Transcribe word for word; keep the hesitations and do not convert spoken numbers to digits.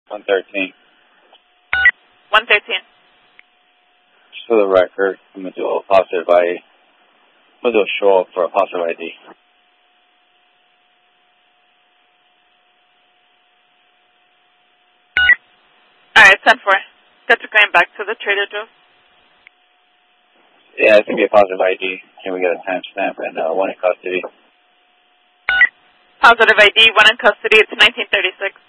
one thirteen. one thirteen. Just for the record, I'm going to do a positive I D. I'm going to do a show up for a positive I D. Alright, ten four. Got you going back to the Trader Joe's. Yeah, it's going to be a positive I D. Can we get a timestamp and uh, one in custody? Positive I D, one in custody. It's nineteen thirty-six.